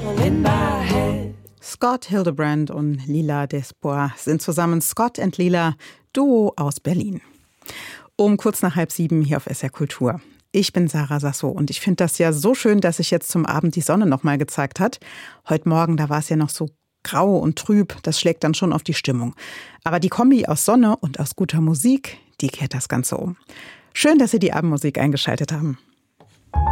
in my head. Scott Hildebrand und Lila Despois sind zusammen Scott and Lila, Duo aus Berlin. Um kurz nach 6:30 hier auf SR Kultur. Ich bin Sarah Sasso und ich finde das ja so schön, dass sich jetzt zum Abend die Sonne nochmal gezeigt hat. Heute Morgen, da war es ja noch so grau und trüb, das schlägt dann schon auf die Stimmung. Aber die Kombi aus Sonne und aus guter Musik, die kehrt das Ganze um. Schön, dass Sie die Abendmusik eingeschaltet haben.